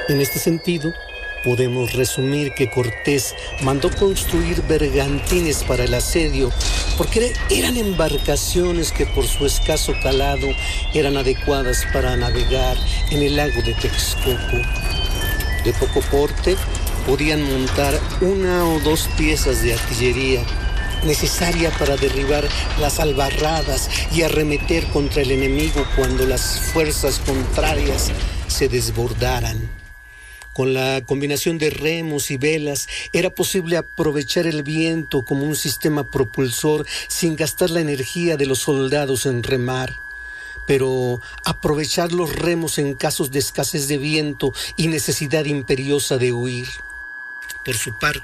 En este sentido, podemos resumir que Cortés mandó construir bergantines para el asedio porque eran embarcaciones que por su escaso calado eran adecuadas para navegar en el lago de Texcoco. De poco porte, podían montar 1 o 2 piezas de artillería necesaria para derribar las albarradas y arremeter contra el enemigo cuando las fuerzas contrarias se desbordaran. Con la combinación de remos y velas era posible aprovechar el viento como un sistema propulsor sin gastar la energía de los soldados en remar. Pero aprovechar los remos en casos de escasez de viento y necesidad imperiosa de huir. Por su parte,